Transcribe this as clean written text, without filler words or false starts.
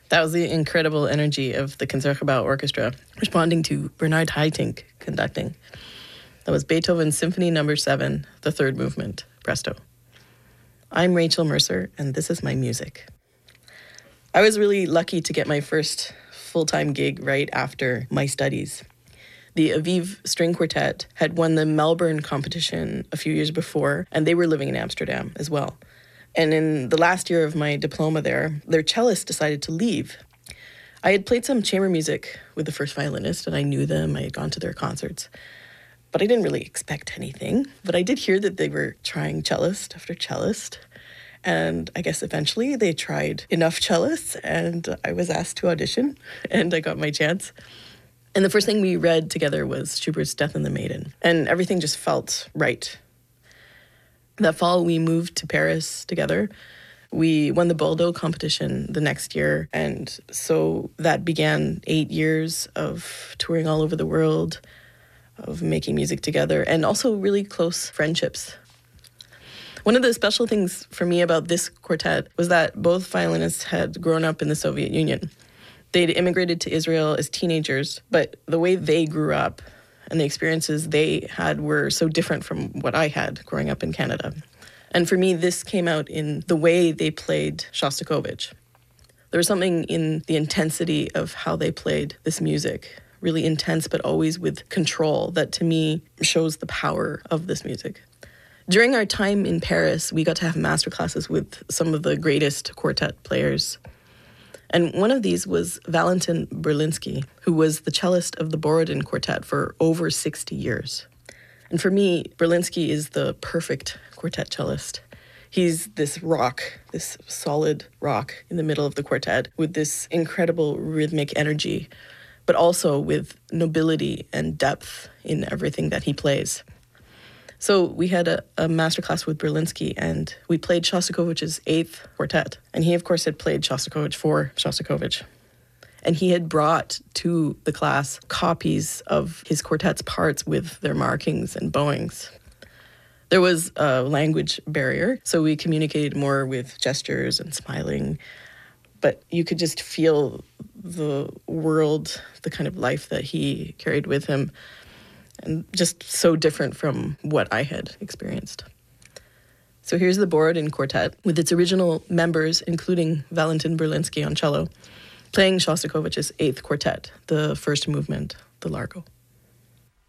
That was the incredible energy of the Concertgebouw Orchestra, responding to Bernard Haitink conducting. That was Beethoven's Symphony No. 7, the third movement, Presto. I'm Rachel Mercer, and this is my music. I was really lucky to get my first full-time gig right after my studies. The Aviv String Quartet had won the Melbourne competition a few years before, and they were living in Amsterdam as well. And in the last year of my diploma there, their cellist decided to leave. I had played some chamber music with the first violinist, and I knew them. I had gone to their concerts. But I didn't really expect anything. But I did hear that they were trying cellist after cellist. And I guess eventually they tried enough cellists, and I was asked to audition, and I got my chance. And the first thing we read together was Schubert's Death and the Maiden. And everything just felt right. That fall, we moved to Paris together. We won the Bordeaux competition the next year. And so that began 8 years of touring all over the world, of making music together, and also really close friendships. One of the special things for me about this quartet was that both violinists had grown up in the Soviet Union. They'd immigrated to Israel as teenagers, but the way they grew up and the experiences they had were so different from what I had growing up in Canada. And for me, this came out in the way they played Shostakovich. There was something in the intensity of how they played this music, really intense, but always with control, that to me shows the power of this music. During our time in Paris, we got to have masterclasses with some of the greatest quartet players. And one of these was Valentin Berlinski, who was the cellist of the Borodin Quartet for over 60 years. And for me, Berlinski is the perfect quartet cellist. He's this rock, this solid rock in the middle of the quartet with this incredible rhythmic energy, but also with nobility and depth in everything that he plays. So we had a masterclass with Berlinski, and we played Shostakovich's 8th quartet. And he, of course, had played Shostakovich for Shostakovich. And he had brought to the class copies of his quartet's parts with their markings and bowings. There was a language barrier, so we communicated more with gestures and smiling. But you could just feel the world, the kind of life that he carried with him, and just so different from what I had experienced. So here's the Borodin Quartet with its original members, including Valentin Berlinski on cello, playing Shostakovich's 8th quartet, the first movement, the Largo.